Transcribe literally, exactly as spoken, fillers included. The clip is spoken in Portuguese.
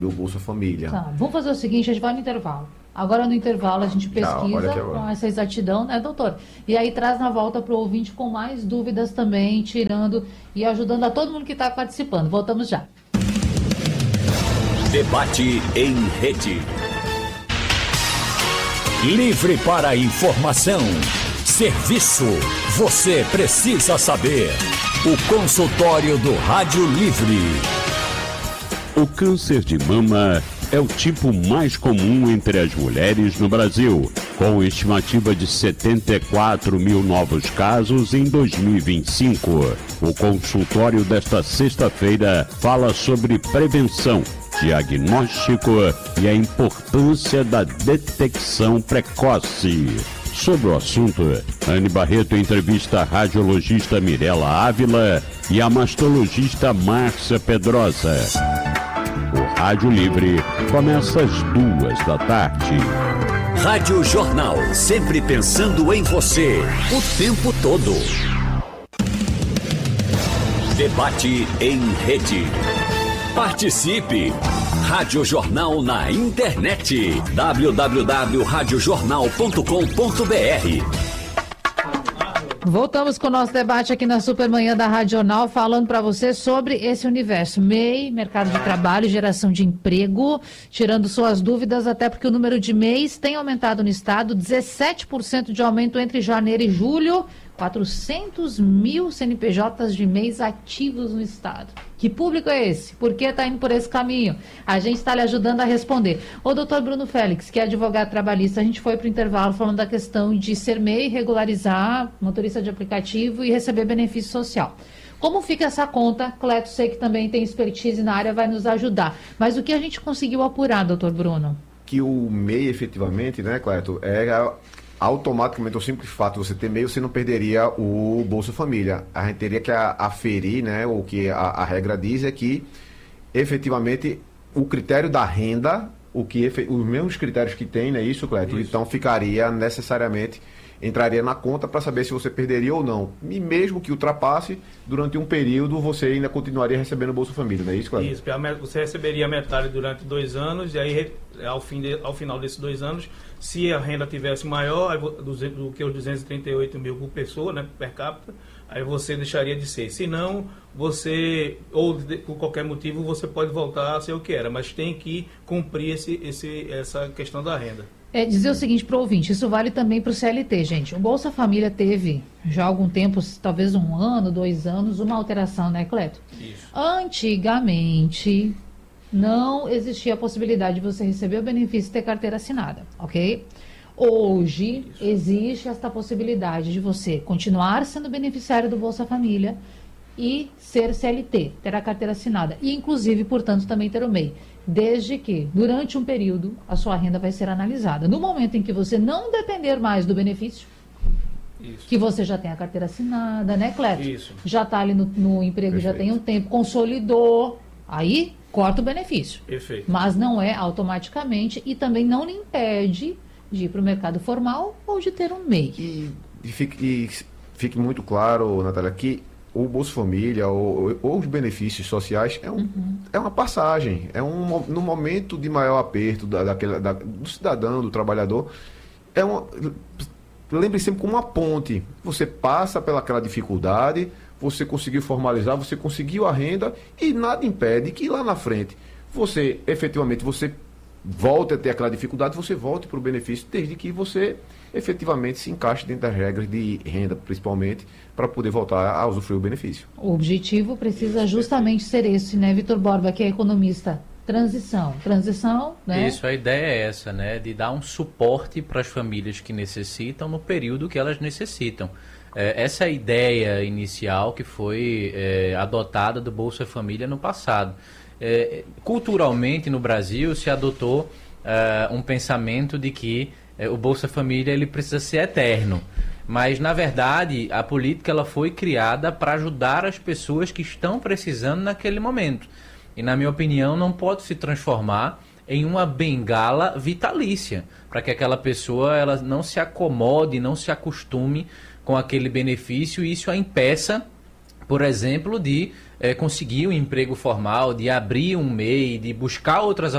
do Bolsa Família. Tá, vamos fazer o seguinte, a gente vai no intervalo. Agora no intervalo a gente pesquisa com essa exatidão, né, doutor? E aí traz na volta para o ouvinte com mais dúvidas também, tirando e ajudando a todo mundo que está participando. Voltamos já. Debate em rede. Livre para informação. Serviço. Você precisa saber. O consultório do Rádio Livre. O câncer de mama é o tipo mais comum entre as mulheres no Brasil, com estimativa de setenta e quatro mil novos casos em dois mil e vinte e cinco. O consultório desta sexta-feira fala sobre prevenção, diagnóstico e a importância da detecção precoce. Sobre o assunto, Anne Barreto entrevista a radiologista Mirela Ávila e a mastologista Márcia Pedrosa. O Rádio Livre começa às duas da tarde. Rádio Jornal, sempre pensando em você, o tempo todo. Debate em rede. Participe! Rádio Jornal na internet. w w w ponto rádio jornal ponto com ponto b r. Voltamos com o nosso debate aqui na Supermanhã da Rádio Jornal, falando para você sobre esse universo M E I, mercado de trabalho, geração de emprego, tirando suas dúvidas, até porque o número de M E Is tem aumentado no estado, dezessete por cento de aumento entre janeiro e julho, quatrocentos mil C N P Js de M E Is ativos no estado. Que público é esse? Por que está indo por esse caminho? A gente está lhe ajudando a responder. O doutor Bruno Félix, que é advogado trabalhista, a gente foi para o intervalo falando da questão de ser M E I, regularizar motorista de aplicativo e receber benefício social. Como fica essa conta? Cleto, sei que também tem expertise na área, vai nos ajudar. Mas o que a gente conseguiu apurar, doutor Bruno? Que o M E I, efetivamente, né, Cleto, era... automaticamente, o simples fato de você ter M E I, você não perderia o Bolsa Família. A gente teria que aferir, né, o que a, a regra diz é que, efetivamente, o critério da renda, o que, os mesmos critérios que tem, né, isso, Cleto? Isso. Então, ficaria necessariamente, entraria na conta para saber se você perderia ou não. E mesmo que ultrapasse, durante um período, você ainda continuaria recebendo o Bolsa Família, não é isso, Cleto? Isso, você receberia metade durante dois anos, e aí, ao, fim de, ao final desses dois anos, se a renda tivesse maior do, do que os duzentos e trinta e oito mil por pessoa, né, per capita, aí você deixaria de ser. Se não, você, ou de, por qualquer motivo, você pode voltar a ser o que era, mas tem que cumprir esse, esse, essa questão da renda. É dizer o seguinte para o ouvinte, isso vale também para o C L T, gente. O Bolsa Família teve, já há algum tempo, talvez um ano, dois anos, uma alteração, né, Cleto? Isso. Antigamente, não existia a possibilidade de você receber o benefício e ter carteira assinada, ok? Hoje, Isso. existe esta possibilidade de você continuar sendo beneficiário do Bolsa Família e ser C L T, ter a carteira assinada. E, inclusive, portanto, também ter o M E I. Desde que, durante um período, a sua renda vai ser analisada. No momento em que você não depender mais do benefício, Isso. que você já tem a carteira assinada, né, Cleto? Isso. Já está ali no, no emprego, Perfeito. Já tem um tempo, consolidou, aí corta o benefício. Perfeito. Mas não é automaticamente e também não lhe impede de ir para o mercado formal ou de ter um M E I. E, e, fique, e fique muito claro, Natália, que o Bolsa Família ou, ou os benefícios sociais é, um, uhum. é uma passagem, é um no momento de maior aperto da, daquele, da, do cidadão, do trabalhador, é uma, lembre sempre como uma ponte, você passa pelaquela dificuldade, você conseguiu formalizar, você conseguiu a renda e nada impede que lá na frente você, efetivamente, você volte a ter aquela dificuldade, você volte para o benefício, desde que você efetivamente se encaixe dentro das regras de renda, principalmente, para poder voltar a usufruir o benefício. O objetivo precisa justamente ser esse, né, Vitor Borba, que é economista? Transição. Transição, né? Isso, a ideia é essa, né, de dar um suporte para as famílias que necessitam no período que elas necessitam. É, essa é a ideia inicial que foi é, adotada do Bolsa Família no passado. É, culturalmente, no Brasil, se adotou é, um pensamento de que é, o Bolsa Família ele precisa ser eterno. Mas, na verdade, a política ela foi criada para ajudar as pessoas que estão precisando naquele momento. E, na minha opinião, não pode se transformar em uma bengala vitalícia, para que aquela pessoa ela não se acomode, não se acostume com aquele benefício e isso a impeça, por exemplo, de é, conseguir um emprego formal, de abrir um M E I, de buscar outras